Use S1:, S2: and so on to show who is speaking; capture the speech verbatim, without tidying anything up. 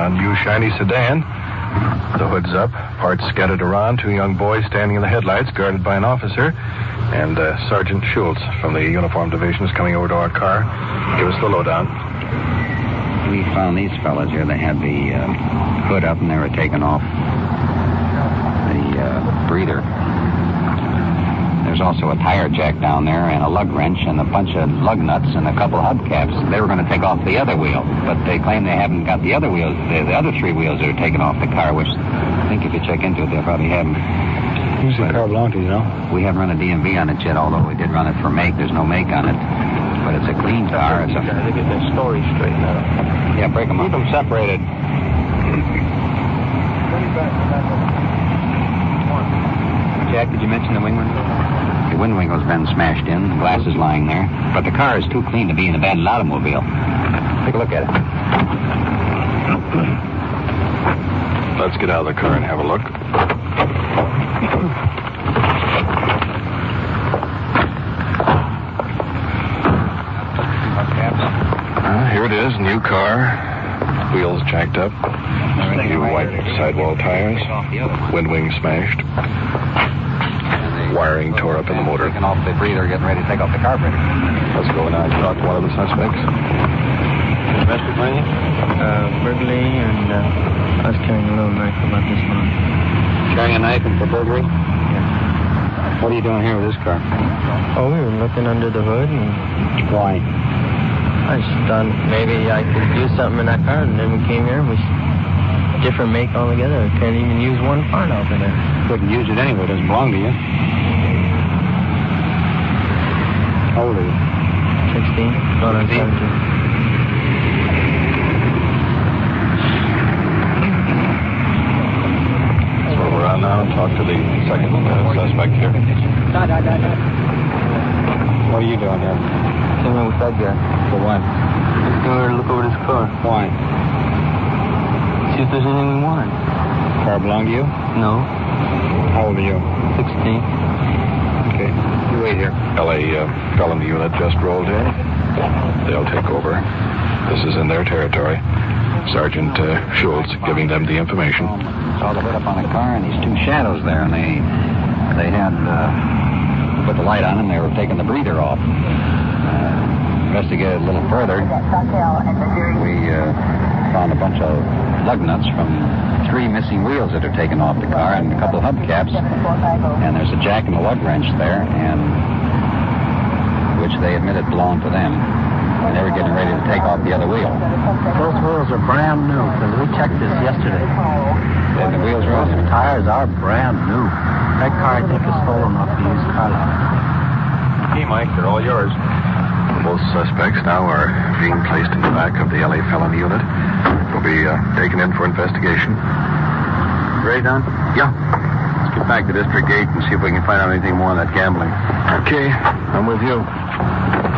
S1: a new shiny sedan. The hood's up, parts scattered around, two young boys standing in the headlights, guarded by an officer, and uh, Sergeant Schultz from the Uniform Division is coming over to our car. Give us the lowdown.
S2: We found these fellas here. They had the uh, hood up and they were taking off the uh, breather. There's also a tire jack down there and a lug wrench and a bunch of lug nuts and a couple hubcaps. They were going to take off the other wheel, but they claim they haven't got the other wheels, the, the other three wheels that are taken off the car, which I think if you check into it, they'll probably have them.
S3: Who's the car belong to, you know?
S2: We haven't run a D M V on it yet, although we did run it for make. There's no make on it. But it's a clean car. It's a...
S4: They get their story straight now.
S2: Yeah, break them up.
S4: Keep them separated.
S2: Jack, did you mention the wing window? The wind window's been smashed in. The glass is lying there. But the car is too clean to be an abandoned automobile. Take a look at it.
S1: Let's get out of the car and have a look. Uh, here it is, new car. Wheels jacked up. New white sidewall tires. Wind wing smashed. Wiring tore up in the motor.
S2: Taking off the breather, getting ready to take off the carburetor.
S1: Let's go now and talk to one of the suspects.
S4: Domestic money? Uh, burglary, and uh, I was carrying a little knife about this long.
S2: Carrying a knife and for burglary?
S4: Yeah.
S2: What are you doing here with this car?
S4: Oh, we were looking under the hood, and
S2: Why?
S4: I just thought maybe I could use something in that car, and then we came here, and we... different make altogether. I can't even use one part out in there.
S2: Couldn't use it anyway. It doesn't belong to you. How old are you?
S4: sixteen. Going on seventeen.
S1: That's where we're at now. Talk to the second uh, suspect here.
S2: What are you doing here?
S4: Came in with that guy.
S2: For what?
S4: Let's go over and look over this car.
S2: Why?
S4: See if there's anything we want.
S2: Car belong to you?
S4: No.
S2: How old are you?
S4: sixteen.
S2: Okay. You wait here.
S1: L A uh, felony unit just rolled in. They'll take over. This is in their territory. Sergeant uh, Schultz giving them the information.
S2: Saw the hood up on the car and these two shadows there, and they they had uh, put the light on and they were taking the breather off. Uh, investigated a little further. We uh, found a bunch of lug nuts from three missing wheels that are taken off the car and a couple hubcaps. And there's a jack and a lug wrench there, and which they admitted belonged to them. And they were getting ready to take off the other wheel.
S4: Those wheels are brand new, because we checked this yesterday.
S2: And the wheels are
S4: Those
S2: on.
S4: tires are brand new. That car, I think, is stolen off the used car lot.
S1: Okay, Mike, they're all yours. Both suspects now are being placed in the back of the L A felony unit. Will be uh, taken in for investigation.
S2: Ready, Don?
S1: Yeah.
S2: Let's get back to District eight and see if we can find out anything more on that gambling.
S1: Okay, I'm with you.